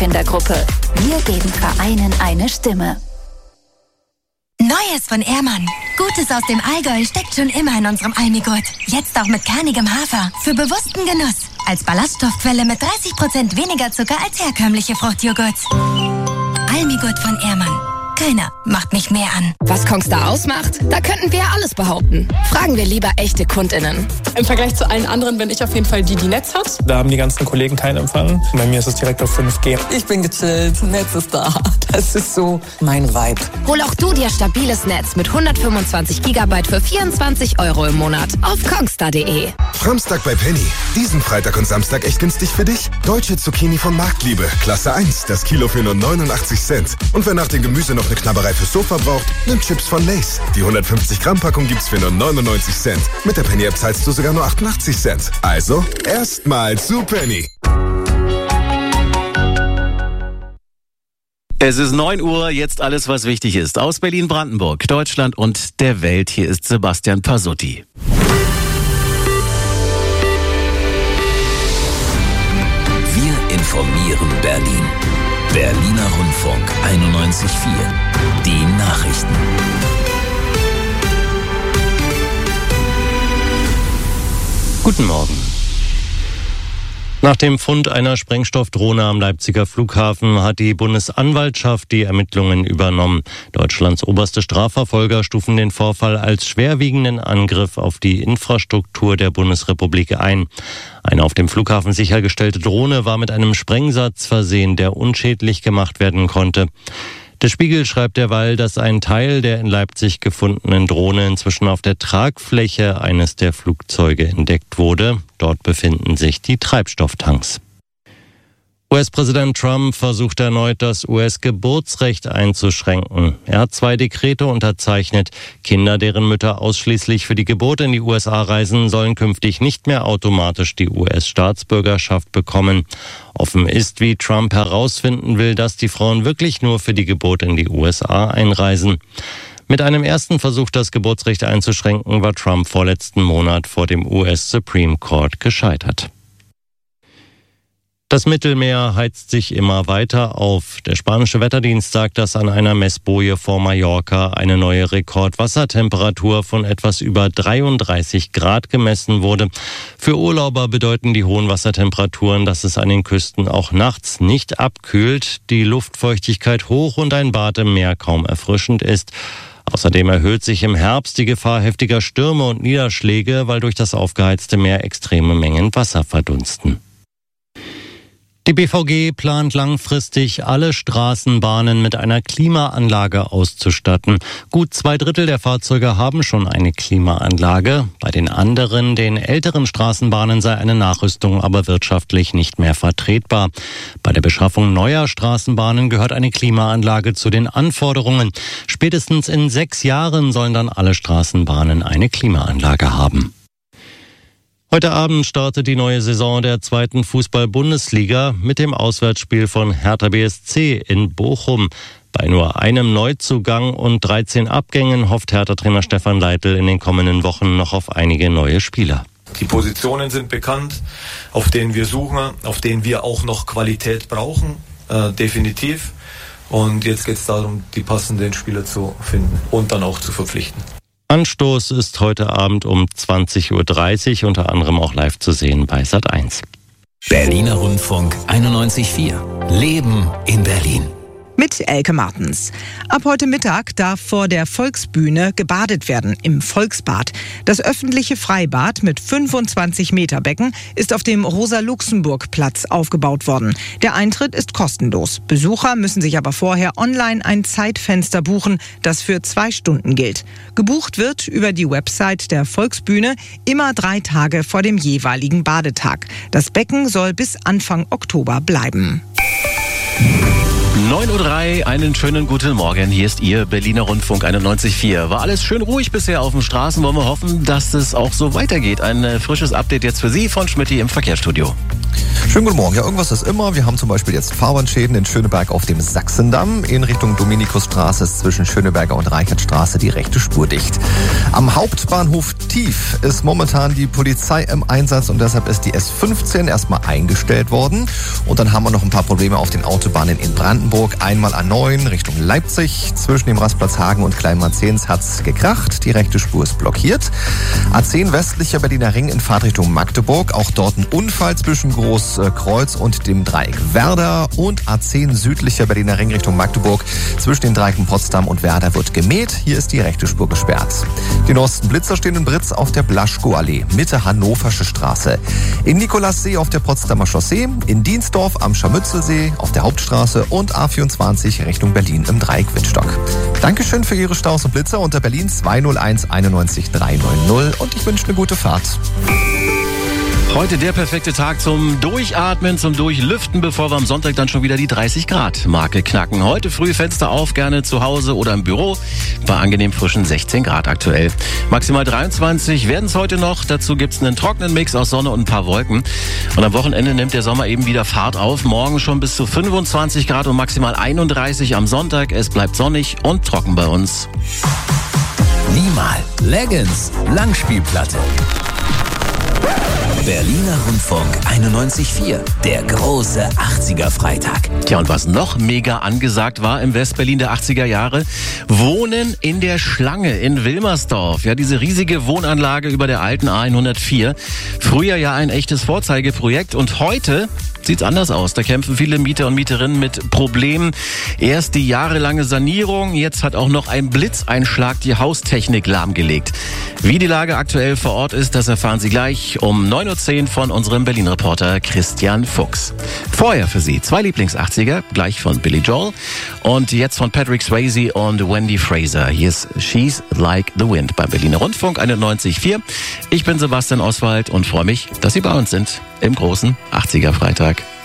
Pfadfindergruppe. Wir geben Vereinen eine Stimme. Neues von Ehrmann. Gutes aus dem Allgäu steckt schon immer in unserem Almigurt. Jetzt auch mit kernigem Hafer. Für bewussten Genuss. Als Ballaststoffquelle mit 30% weniger Zucker als herkömmliche Fruchtjoghurts. Almigurt von Ehrmann. Keiner macht mich mehr an. Was Kongstar ausmacht? Da könnten wir ja alles behaupten. Fragen wir lieber echte KundInnen. Im Vergleich zu allen anderen bin ich auf jeden Fall die Netz hat. Da haben die ganzen Kollegen keinen Empfang. Bei mir ist es direkt auf 5G. Ich bin gechillt, Netz ist da. Das ist so mein Vibe. Hol auch du dir stabiles Netz mit 125 GB für 24 € im Monat auf kongstar.de. Samstag bei Penny. Diesen Freitag und Samstag echt günstig für dich? Deutsche Zucchini von Marktliebe. Klasse 1. Das Kilo für nur 89 Cent. Und wer nach dem Gemüse noch eine Knabberei fürs Sofa braucht, nimmt Chips von Lay's. Die 150 Gramm Packung gibt's für nur 99 Cent. Mit der Penny App zahlst du sogar nur 88 Cent. Also, erstmal zu Penny. Es ist 9 Uhr, jetzt alles, was wichtig ist. Aus Berlin-Brandenburg, Deutschland und der Welt. Hier ist Sebastian Pasutti. Wir informieren Berlin. Berliner Rundfunk 91.4. Die Nachrichten. Guten Morgen. Nach dem Fund einer Sprengstoffdrohne am Leipziger Flughafen hat die Bundesanwaltschaft die Ermittlungen übernommen. Deutschlands oberste Strafverfolger stufen den Vorfall als schwerwiegenden Angriff auf die Infrastruktur der Bundesrepublik ein. Eine auf dem Flughafen sichergestellte Drohne war mit einem Sprengsatz versehen, der unschädlich gemacht werden konnte. Der Spiegel schreibt derweil, dass ein Teil der in Leipzig gefundenen Drohne inzwischen auf der Tragfläche eines der Flugzeuge entdeckt wurde. Dort befinden sich die Treibstofftanks. US-Präsident Trump versucht erneut, das US-Geburtsrecht einzuschränken. Er hat 2 Dekrete unterzeichnet. Kinder, deren Mütter ausschließlich für die Geburt in die USA reisen, sollen künftig nicht mehr automatisch die US-Staatsbürgerschaft bekommen. Offen ist, wie Trump herausfinden will, dass die Frauen wirklich nur für die Geburt in die USA einreisen. Mit einem ersten Versuch, das Geburtsrecht einzuschränken, war Trump vorletzten Monat vor dem US Supreme Court gescheitert. Das Mittelmeer heizt sich immer weiter auf. Der spanische Wetterdienst sagt, dass an einer Messboje vor Mallorca eine neue Rekordwassertemperatur von etwas über 33 Grad gemessen wurde. Für Urlauber bedeuten die hohen Wassertemperaturen, dass es an den Küsten auch nachts nicht abkühlt, die Luftfeuchtigkeit hoch und ein Bad im Meer kaum erfrischend ist. Außerdem erhöht sich im Herbst die Gefahr heftiger Stürme und Niederschläge, weil durch das aufgeheizte Meer extreme Mengen Wasser verdunsten. Die BVG plant langfristig, alle Straßenbahnen mit einer Klimaanlage auszustatten. Gut 2/3 der Fahrzeuge haben schon eine Klimaanlage. Bei den anderen, den älteren Straßenbahnen, sei eine Nachrüstung aber wirtschaftlich nicht mehr vertretbar. Bei der Beschaffung neuer Straßenbahnen gehört eine Klimaanlage zu den Anforderungen. Spätestens in 6 Jahren sollen dann alle Straßenbahnen eine Klimaanlage haben. Heute Abend startet die neue Saison der 2. Fußball-Bundesliga mit dem Auswärtsspiel von Hertha BSC in Bochum. Bei nur einem Neuzugang und 13 Abgängen hofft Hertha-Trainer Stefan Leitl in den kommenden Wochen noch auf einige neue Spieler. Die Positionen sind bekannt, auf denen wir suchen, auf denen wir auch noch Qualität brauchen, definitiv. Und jetzt geht es darum, die passenden Spieler zu finden und dann auch zu verpflichten. Anstoß ist heute Abend um 20.30 Uhr, unter anderem auch live zu sehen bei Sat.1. Berliner Rundfunk 91.4. Leben in Berlin. Mit Elke Martens. Ab heute Mittag darf vor der Volksbühne gebadet werden im Volksbad. Das öffentliche Freibad mit 25 Meter Becken ist auf dem Rosa-Luxemburg-Platz aufgebaut worden. Der Eintritt ist kostenlos. Besucher müssen sich aber vorher online ein Zeitfenster buchen, das für 2 Stunden gilt. Gebucht wird über die Website der Volksbühne immer 3 Tage vor dem jeweiligen Badetag. Das Becken soll bis Anfang Oktober bleiben. 9.03 Uhr, einen schönen guten Morgen. Hier ist Ihr Berliner Rundfunk 91.4. War alles schön ruhig bisher auf den Straßen. Wollen wir hoffen, dass es auch so weitergeht. Ein frisches Update jetzt für Sie von Schmitty im Verkehrsstudio. Schönen guten Morgen. Ja, irgendwas ist immer. Wir haben zum Beispiel jetzt Fahrbahnschäden in Schöneberg auf dem Sachsendamm. In Richtung Dominikusstraße ist zwischen Schöneberger und Reichertstraße die rechte Spur dicht. Am Hauptbahnhof Tief ist momentan die Polizei im Einsatz und deshalb ist die S15 erstmal eingestellt worden. Und dann haben wir noch ein paar Probleme auf den Autobahnen in Brandenburg. Einmal A9 Richtung Leipzig. Zwischen dem Rastplatz Hagen und Kleinmarzens hat's gekracht. Die rechte Spur ist blockiert. A10 westlicher Berliner Ring in Fahrtrichtung Magdeburg. Auch dort ein Unfall zwischen Großkreuz und dem Dreieck Werder. Und A10 südlicher Berliner Ring Richtung Magdeburg. Zwischen den Dreiecken Potsdam und Werder wird gemäht. Hier ist die rechte Spur gesperrt. Die neuesten Blitzer stehen in Britz auf der Blaschko-Allee, Mitte Hannoversche Straße. In Nikolassee auf der Potsdamer Chaussee. In Diensdorf am Scharmützelsee auf der Hauptstraße und A24 Richtung Berlin im Dreieck Wittstock. Dankeschön für Ihre Staus und Blitzer unter Berlin 201 91 390 und ich wünsche eine gute Fahrt. Heute der perfekte Tag zum Durchatmen, zum Durchlüften, bevor wir am Sonntag dann schon wieder die 30 Grad Marke knacken. Heute früh Fenster auf, gerne zu Hause oder im Büro. Bei angenehm frischen 16 Grad aktuell. Maximal 23 werden es heute noch. Dazu gibt's einen trockenen Mix aus Sonne und ein paar Wolken. Und am Wochenende nimmt der Sommer eben wieder Fahrt auf. Morgen schon bis zu 25 Grad und maximal 31 am Sonntag. Es bleibt sonnig und trocken bei uns. Niemal. Leggings. Langspielplatte. Berliner Rundfunk 91.4, der große 80er-Freitag. Tja, und was noch mega angesagt war im Westberlin der 80er Jahre, Wohnen in der Schlange in Wilmersdorf. Ja, diese riesige Wohnanlage über der alten A104. Früher ja ein echtes Vorzeigeprojekt und heute sieht's anders aus. Da kämpfen viele Mieter und Mieterinnen mit Problemen. Erst die jahrelange Sanierung, jetzt hat auch noch ein Blitzeinschlag die Haustechnik lahmgelegt. Wie die Lage aktuell vor Ort ist, das erfahren Sie gleich um 9.10 Uhr von unserem Berlin-Reporter Christian Fuchs. Vorher für Sie 2 Lieblings-80er, gleich von Billy Joel und jetzt von Patrick Swayze und Wendy Fraser. Hier ist She's Like the Wind beim Berliner Rundfunk 91.4. Ich bin Sebastian Oswald und freue mich, dass Sie bei uns sind im großen 80er-Freitag.